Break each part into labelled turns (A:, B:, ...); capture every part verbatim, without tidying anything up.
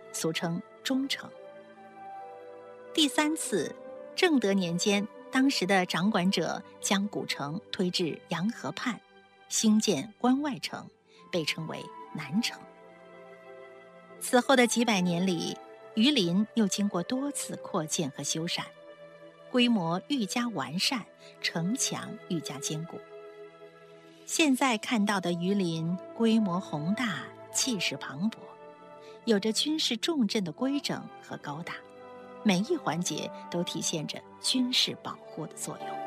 A: 俗称忠诚。第三次，正德年间，当时的掌管者将古城推至洋河畔，兴建关外城，被称为南城。此后的几百年里，榆林又经过多次扩建和修缮，规模愈加完善，城墙愈加坚固。现在看到的榆林规模宏大，气势磅礴，有着军事重镇的规整和高大，每一环节都体现着军事保护的作用。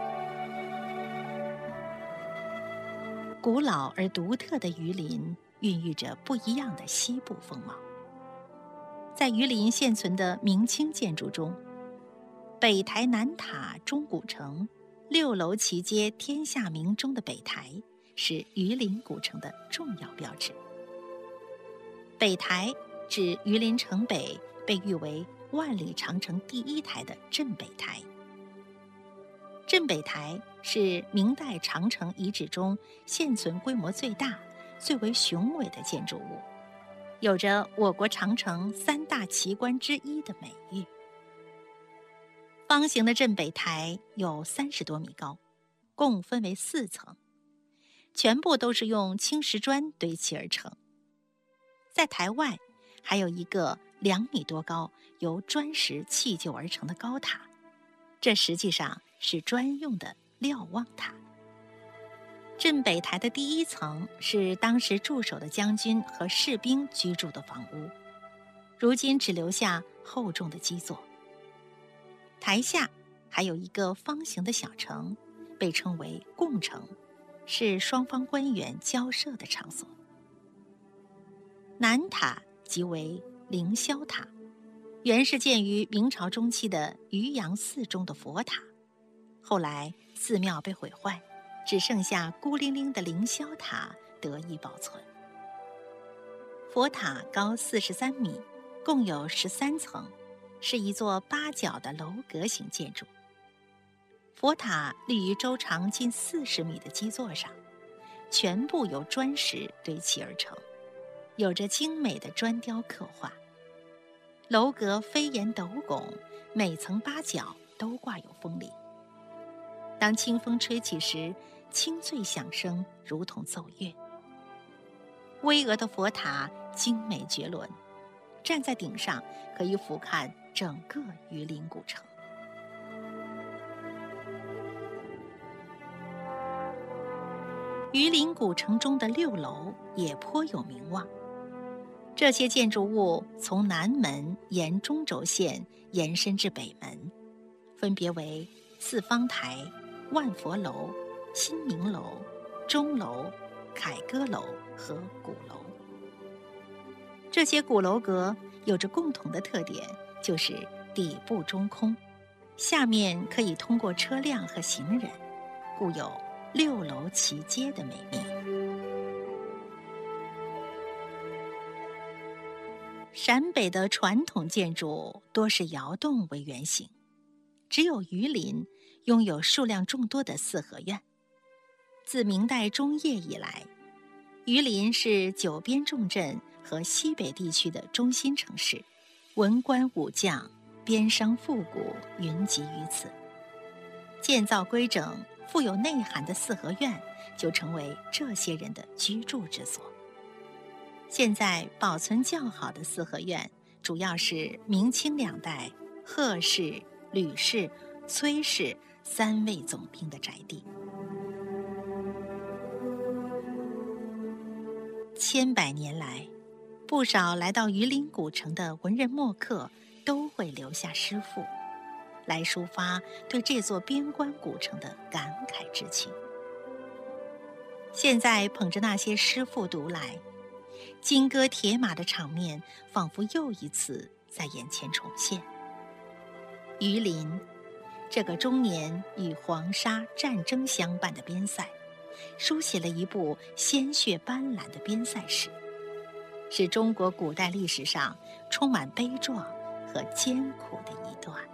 A: 古老而独特的榆林孕育着不一样的西部风貌。在榆林现存的明清建筑中，北台南塔钟古城、六楼旗街天下名钟的北台是榆林古城的重要标志。北台指榆林城北被誉为万里长城第一台的镇北台。镇北台是明代长城遗址中现存规模最大、最为雄伟的建筑物，有着我国长城三大奇观之一的美誉。方形的镇北台有三十多米高，共分为四层，全部都是用青石砖堆砌而成。在台外还有一个两米多高、由砖石砌就而成的高塔，这实际上是专用的瞭望塔。镇北台的第一层是当时驻守的将军和士兵居住的房屋，如今只留下厚重的基座。台下还有一个方形的小城，被称为贡城，是双方官员交涉的场所。南塔即为凌霄塔，原是建于明朝中期的渔阳寺中的佛塔，后来寺庙被毁坏，只剩下孤零零的凌霄塔得以保存。佛塔高四十三米，共有十三层，是一座八角的楼阁型建筑。佛塔立于周长近四十米的基座上，全部由砖石堆砌而成，有着精美的砖雕刻画。楼阁飞檐斗拱，每层八角都挂有风铃。当清风吹起时，清脆响声如同奏乐。巍峨的佛塔精美绝伦，站在顶上可以俯瞰整个榆林古城。榆林古城中的六楼也颇有名望，这些建筑物从南门沿中轴线延伸至北门，分别为四方台、万佛楼、新明楼、钟楼、凯歌楼和鼓楼。这些鼓楼阁有着共同的特点，就是底部中空，下面可以通过车辆和行人，故有六楼齐街的美名。陕北的传统建筑多是窑洞为原型，只有榆林拥有数量众多的四合院。自明代中叶以来，榆林是九边重镇和西北地区的中心城市，文官武将、边商富贾云集于此。建造规整、富有内涵的四合院就成为这些人的居住之所。现在保存较好的四合院主要是明清两代贺氏、吕氏、崔氏三位总兵的宅地。千百年来，不少来到榆林古城的文人墨客都会留下诗赋，来抒发对这座边关古城的感慨之情。现在捧着那些诗赋读来，金戈铁马的场面仿佛又一次在眼前重现。榆林，这个终年与黄沙战争相伴的边塞，书写了一部鲜血斑斓的边塞史，是中国古代历史上充满悲壮和艰苦的一段。